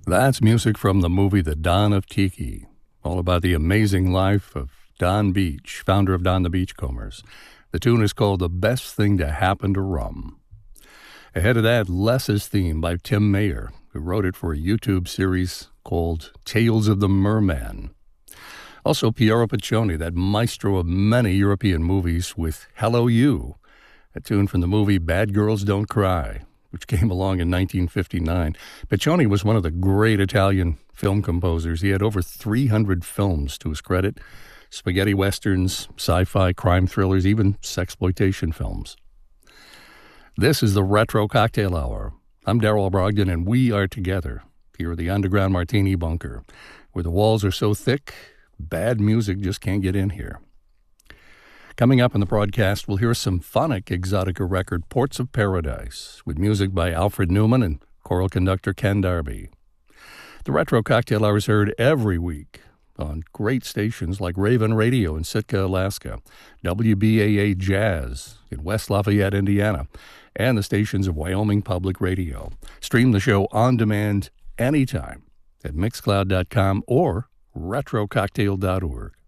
That's music from the movie The Don of Tiki, all about the amazing life of Don Beach, founder of Don the Beachcombers. The tune is called The Best Thing to Happen to Rum. Ahead of that, Less's theme by Tim Mayer, who wrote it for a YouTube series called Tales of the Merman. Also, Piero Piccioni, that maestro of many European movies, with Hello You, a tune from the movie Bad Girls Don't Cry, which came along in 1959. Piccioni was one of the great Italian film composers. He had over 300 films to his credit: spaghetti westerns, sci-fi, crime thrillers, even sexploitation films. This is the Retro Cocktail Hour. I'm Daryl Brogdon, and we are together here at the Underground Martini Bunker, where the walls are so thick, bad music just can't get in here. Coming up in the broadcast, we'll hear a symphonic Exotica record, Ports of Paradise, with music by Alfred Newman and choral conductor Ken Darby. The Retro Cocktail Hour is heard every week on great stations like Raven Radio in Sitka, Alaska, WBAA Jazz in West Lafayette, Indiana, and the stations of Wyoming Public Radio. Stream the show on demand anytime at Mixcloud.com or RetroCocktail.org.